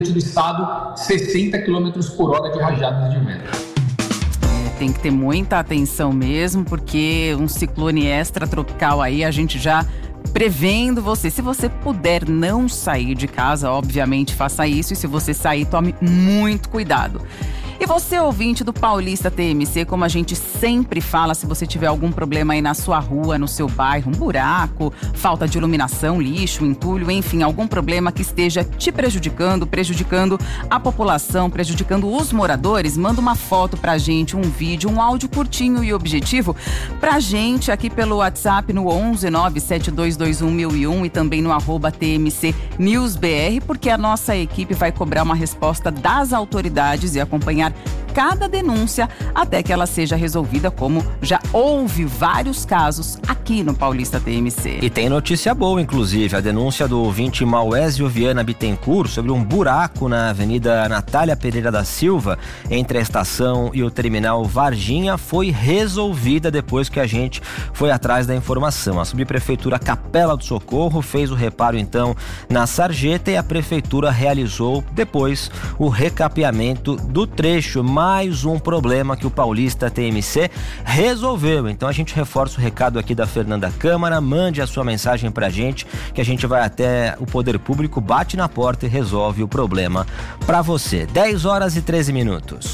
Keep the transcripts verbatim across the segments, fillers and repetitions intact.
do estado, sessenta quilômetros por hora de rajadas de vento. Tem que ter muita atenção mesmo, porque um ciclone extratropical aí, a gente já prevendo você. Se você puder não sair de casa, obviamente faça isso, e se você sair, tome muito cuidado. E você, ouvinte do Paulista T M C, como a gente sempre fala, se você tiver algum problema aí na sua rua, no seu bairro, um buraco, falta de iluminação, lixo, entulho, enfim, algum problema que esteja te prejudicando, prejudicando a população, prejudicando os moradores, manda uma foto pra gente, um vídeo, um áudio curtinho e objetivo pra gente aqui pelo WhatsApp no onze nove sete dois dois um mil e um e também no arroba T M C News B R, porque a nossa equipe vai cobrar uma resposta das autoridades e acompanhar cada denúncia até que ela seja resolvida, como já houve vários casos aqui no Paulista T M C. E tem notícia boa, inclusive, a denúncia do ouvinte Mauésio Viana Bittencourt sobre um buraco na Avenida Natália Pereira da Silva, entre a estação e o terminal Varginha, foi resolvida depois que a gente foi atrás da informação. A subprefeitura Capela do Socorro fez o reparo, então, na sarjeta, e a prefeitura realizou depois o recapeamento do trecho. Mais um problema que o Paulista T M C resolveu. Então a gente reforça o recado aqui da Fernanda Câmara, mande a sua mensagem pra gente, que a gente vai até o poder público, bate na porta e resolve o problema pra você. dez horas e treze minutos.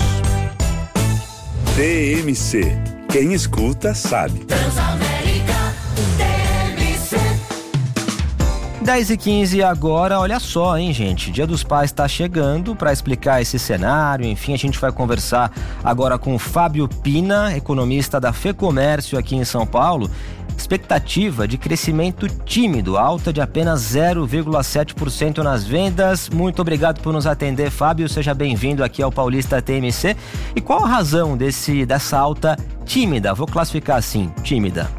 T M C. Quem escuta sabe. dez e quinze agora, olha só, hein, gente, Dia dos Pais está chegando. Para explicar esse cenário, enfim, a gente vai conversar agora com o Fábio Pina, economista da FEComércio aqui em São Paulo. Expectativa de crescimento tímido, alta de apenas zero vírgula sete por cento nas vendas. Muito obrigado por nos atender, Fábio, seja bem-vindo aqui ao Paulista T M C. E qual a razão desse, dessa alta tímida? Vou classificar assim, tímida.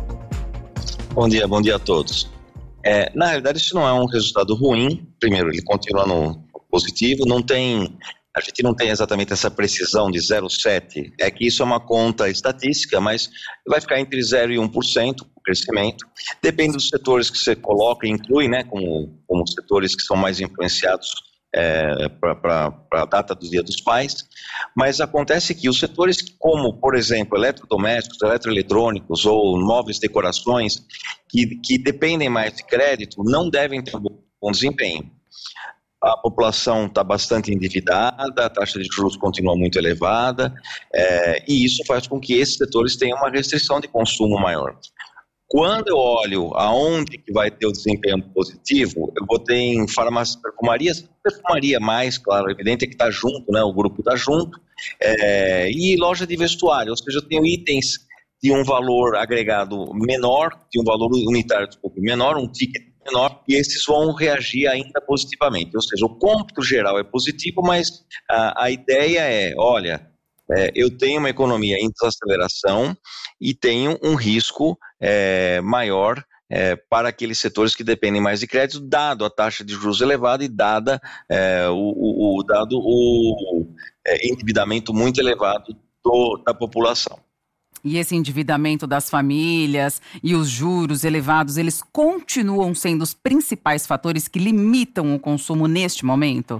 Bom dia, bom dia a todos. É, na realidade, isso não é um resultado ruim. Primeiro, ele continua no positivo, não tem, a gente não tem exatamente essa precisão de zero vírgula sete por cento, é que isso é uma conta estatística, mas vai ficar entre zero e um por cento o crescimento. Depende dos setores que você coloca e inclui, né, como, como setores que são mais influenciados É, para a data do Dia dos Pais, mas acontece que os setores como, por exemplo, eletrodomésticos, eletroeletrônicos ou móveis, decorações, que, que dependem mais de crédito, não devem ter um bom desempenho. A população está bastante endividada, a taxa de juros continua muito elevada, é, e isso faz com que esses setores tenham uma restrição de consumo maior. Quando eu olho aonde que vai ter o desempenho positivo, eu vou ter em farmácias, perfumarias, perfumaria mais, claro, evidente é que está junto, né, o grupo está junto, é, e loja de vestuário, ou seja, eu tenho itens de um valor agregado menor, de um valor unitário, desculpa, menor, um ticket menor, e esses vão reagir ainda positivamente, ou seja, o cômputo geral é positivo, mas a, a ideia é, olha, É, eu tenho uma economia em desaceleração e tenho um risco é, maior é, para aqueles setores que dependem mais de crédito, dado a taxa de juros elevada e dada, é, o, o, o, dado o é, endividamento muito elevado do, da população. E esse endividamento das famílias e os juros elevados, eles continuam sendo os principais fatores que limitam o consumo neste momento?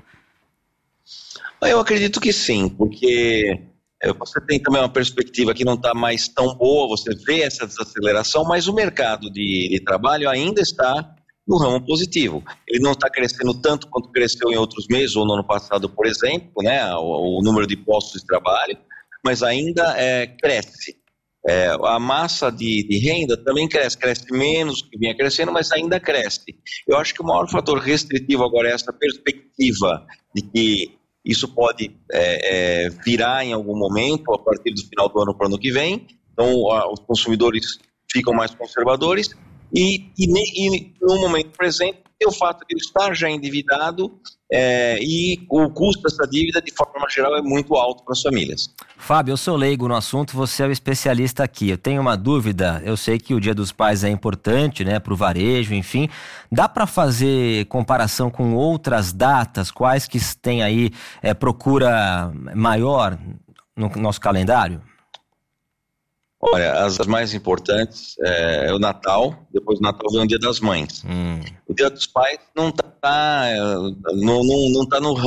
Eu acredito que sim, porque você tem também uma perspectiva que não está mais tão boa, você vê essa desaceleração, mas o mercado de, de trabalho ainda está no ramo positivo. Ele não está crescendo tanto quanto cresceu em outros meses, ou no ano passado, por exemplo, né, o, o número de postos de trabalho, mas ainda é, cresce. É, a massa de, de renda também cresce, cresce menos do que vinha crescendo, mas ainda cresce. Eu acho que o maior fator restritivo agora é essa perspectiva de que isso pode é, é, virar em algum momento, a partir do final do ano para o ano que vem. Então, a, os consumidores ficam mais conservadores e, e, e no momento presente, o fato de ele estar já endividado é, e o custo dessa dívida, de forma geral, é muito alto para as famílias. Fábio, eu sou leigo no assunto, você é o especialista aqui. Eu tenho uma dúvida, eu sei que o Dia dos Pais é importante, né, para o varejo, enfim. Dá para fazer comparação com outras datas, quais que tem aí é, procura maior no nosso calendário? Olha, as mais importantes é, é o Natal, depois do Natal vem o Dia das Mães. Hum. O Dia dos Pais não está não, não, não tá no